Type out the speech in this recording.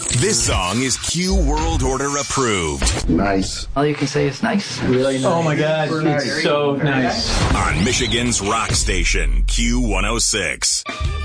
This song is Q World Order approved. Nice. All you can say is nice. Really nice. Oh my God, Super it's nice. so nice. On Michigan's rock station, Q106.